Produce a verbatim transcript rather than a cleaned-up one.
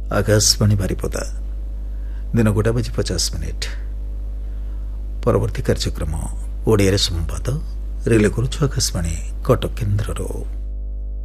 आकाशवाणी बारिपदा दिन गोटा बजी पचास मिनिट परवर्ती कार्यक्रम ओडिया संवाद रिले करुछु आकाशवाणी कटक केन्द्र।